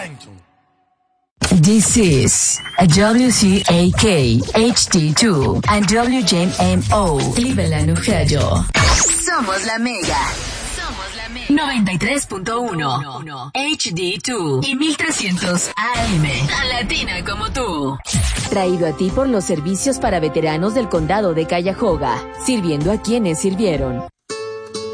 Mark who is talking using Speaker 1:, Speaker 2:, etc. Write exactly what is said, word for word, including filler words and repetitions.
Speaker 1: attention.
Speaker 2: This is a W C A K, H D two, and W J M O, Cleveland, Ohio. Somos la Mega. Somos la Mega. noventa y tres punto uno, H D dos y mil trescientos A M. Tan latina como tú.
Speaker 3: Traído a ti por los servicios para veteranos del condado de Cuyahoga, sirviendo a quienes sirvieron.